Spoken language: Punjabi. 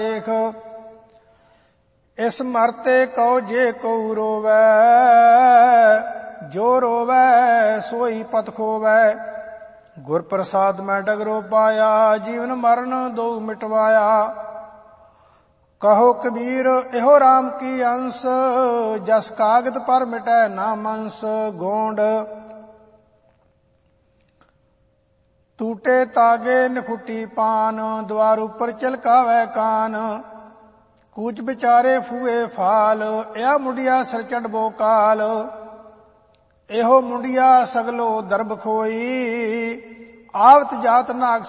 ਦੇਖ। ਇਸ ਮਰਤੇ ਕਉ ਜੇ ਕਉ ਰੋਵੈ, ਜੋ ਰੋਵੈ ਸੋਈ ਪਤ ਖੋਵੈ। ਗੁਰ ਪ੍ਰਸਾਦ ਮੈਂ ਡਗਰੋ ਪਾਇਆ, ਜੀਵਨ ਮਰਨ ਦੋ ਮਿਟਵਾਇਆ। ਕਹੋ ਕਬੀਰ ਇਹੋ ਰਾਮ ਕੀ ਅੰਸ, ਜਸ ਕਾਗਦ ਪਰ ਮਿਟੈ ਨਾ ਮੰਸ। ਗੋਂਡ ਟੂਟੇ ਤਾਗੇ ਨਖੁੱਟੀ ਪਾਨ, ਦਵਾਰ ਉੱਪਰ ਚਲਕਾਵੈ ਕਾਨ। ਕੂਚ ਵਿਚਾਰੇ ਫੂਏ ਫਾਲ, ਇਹ ਮੁੰਡਿਆ ਸਿਰ ਚੜਬੋ ਕਾਲ। ਇਹੋ ਮੁੰਡਿਆ ਸਗਲੋ ਦਰਬ ਖੋਈ, ਆਵਤ ਜਾਤ ਨਾਗ